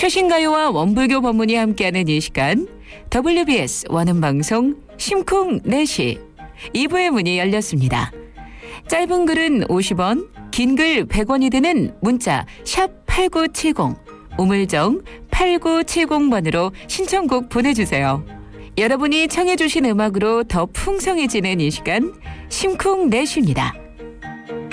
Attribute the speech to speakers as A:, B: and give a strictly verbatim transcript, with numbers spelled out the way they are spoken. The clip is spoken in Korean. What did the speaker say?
A: 최신가요와 원불교 법문이 함께하는 이 시간 더블유비에스 원음방송 심쿵네시 이 부의 문이 열렸습니다. 짧은 글은 오십 원, 긴 글 백 원이 드는 문자 샵 팔구칠공, 우물정 팔구칠공 번으로 신청곡 보내주세요. 여러분이 청해 주신 음악으로 더 풍성해지는 이 시간 심쿵네시입니다.